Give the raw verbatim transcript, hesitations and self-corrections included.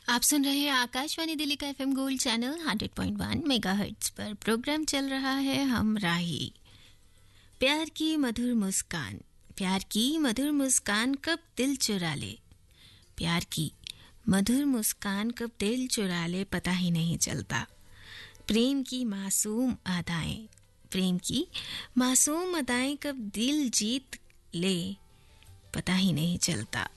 आप सुन रहे हैं आकाशवाणी दिल्ली का FM gold channel hundred point one megahertz पर। प्रोग्राम चल रहा है हम राही। प्यार की मधुर मुस्कान, प्यार की मधुर मुस्कान कब दिल चुरा ले, प्यार की मधुर मुस्कान कब दिल चुरा ले पता ही नहीं चलता। प्रेम की मासूम अदाएं, प्रेम की मासूम अदाएं कब दिल जीत ले पता ही नहीं चलता।